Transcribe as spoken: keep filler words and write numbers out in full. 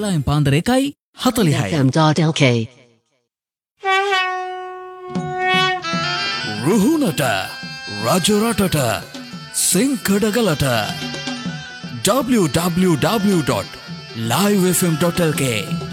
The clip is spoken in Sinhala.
වෙලාවෙන් පාන්දර එකයි හතළිහයි. F M dot L K රුහුණට රජරටට සිංකඩගලට w w w dot live f m dot l k